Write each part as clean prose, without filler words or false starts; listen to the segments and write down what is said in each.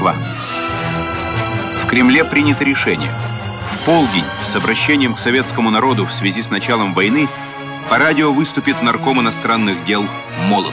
Москва. В Кремле принято решение. В полдень с обращением к советскому народу в связи с началом войны по радио выступит нарком иностранных дел Молотов.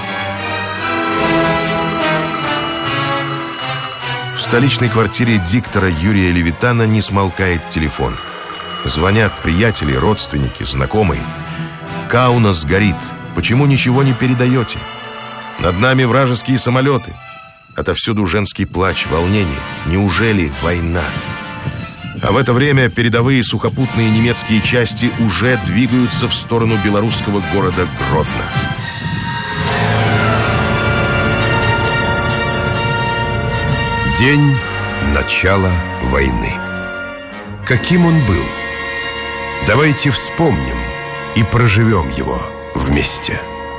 В столичной квартире диктора Юрия Левитана не смолкает телефон. Звонят приятели, родственники, знакомые. «Каунас горит. Почему ничего не передаете? Над нами вражеские самолеты». Отовсюду женский плач, волнение. Неужели война? А в это время передовые сухопутные немецкие части уже двигаются в сторону белорусского города Гродно. День начала войны. Каким он был? Давайте вспомним и проживем его вместе.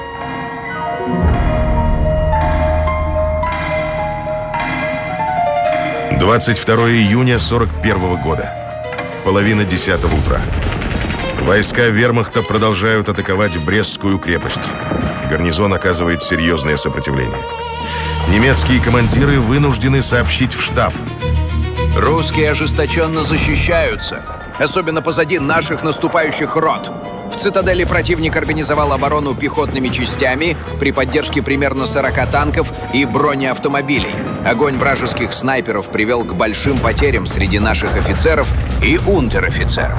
— 22 июня 41 года. Половина 10 утра. Войска вермахта продолжают атаковать Брестскую крепость. Гарнизон оказывает серьезное сопротивление. Немецкие командиры вынуждены сообщить в штаб: русские ожесточенно защищаются, особенно позади наших наступающих рот. В цитадели противник организовал оборону пехотными частями при поддержке примерно 40 танков и бронеавтомобилей. Огонь вражеских снайперов привел к большим потерям среди наших офицеров и унтер-офицеров.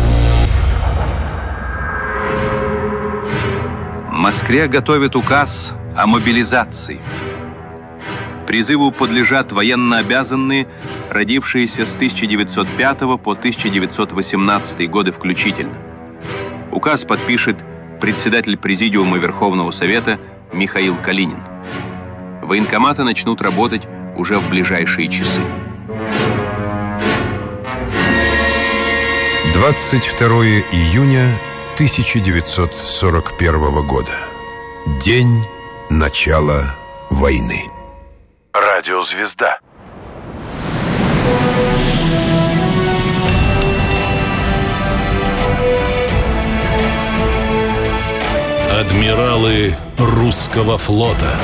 В Москве готовят указ о мобилизации. Призыву подлежат военнообязанные, родившиеся с 1905 по 1918 годы включительно. Указ подпишет председатель Президиума Верховного Совета Михаил Калинин. Военкоматы начнут работать уже в ближайшие часы. 22 июня 1941 года. День начала войны. Радиозвезда. Адмиралы русского флота.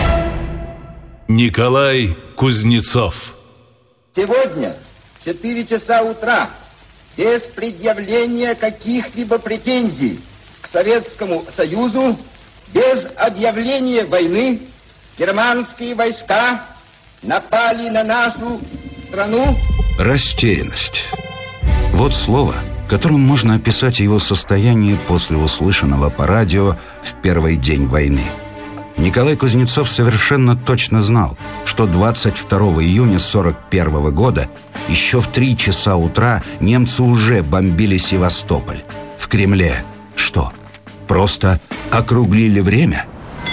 Николай Кузнецов. Сегодня в 4 часа утра без предъявления каких-либо претензий к Советскому Союзу, без объявления войны, германские войска напали на нашу страну. Растерянность. Вот слово, которым можно описать его состояние после услышанного по радио в первый день войны. Николай Кузнецов совершенно точно знал, что 22 июня 1941 года еще в 3 часа утра немцы уже бомбили Севастополь. В Кремле что, просто округлили время?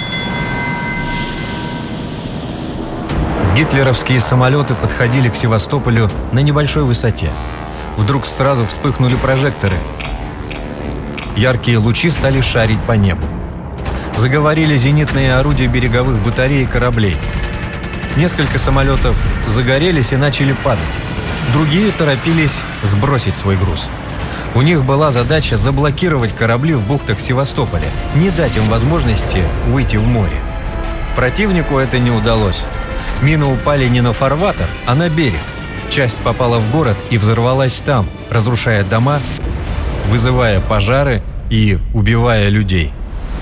Гитлеровские самолеты подходили к Севастополю на небольшой высоте. Вдруг сразу вспыхнули прожекторы. Яркие лучи стали шарить по небу. Заговорили зенитные орудия береговых батарей и кораблей. Несколько самолетов загорелись и начали падать. Другие торопились сбросить свой груз. У них была задача заблокировать корабли в бухтах Севастополя, не дать им возможности выйти в море. Противнику это не удалось. Мины упали не на фарватер, а на берег. Часть попала в город и взорвалась там, разрушая дома, вызывая пожары и убивая людей.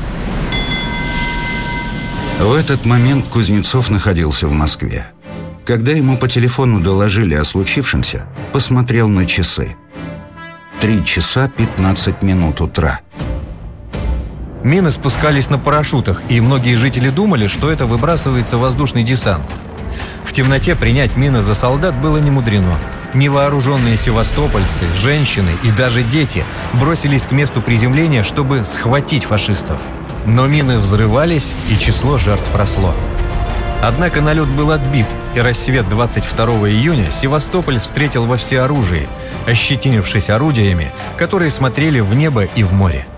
В этот момент Кузнецов находился в Москве. Когда ему по телефону доложили о случившемся, посмотрел на часы. 3 часа 15 минут утра. Мины спускались на парашютах, и многие жители думали, что это выбрасывается воздушный десант. В темноте принять мины за солдат было немудрено. Невооруженные севастопольцы, женщины и даже дети бросились к месту приземления, чтобы схватить фашистов. Но мины взрывались, и число жертв росло. Однако налет был отбит, и рассвет 22 июня Севастополь встретил во всеоружии, ощетинившись орудиями, которые смотрели в небо и в море.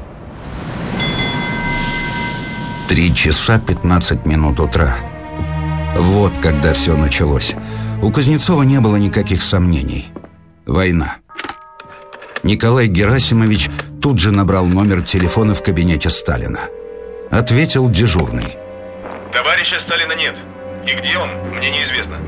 3 часа 15 минут утра. Вот когда все началось. У Кузнецова не было никаких сомнений. Война. Николай Герасимович тут же набрал номер телефона в кабинете Сталина. Ответил дежурный. Товарища Сталина нет. И где он, мне неизвестно.